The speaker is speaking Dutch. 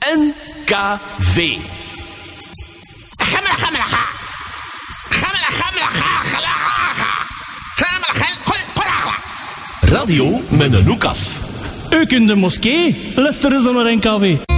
NKV. Radio met een hoek af. Ook in de moskee luisteren ze naar NKV.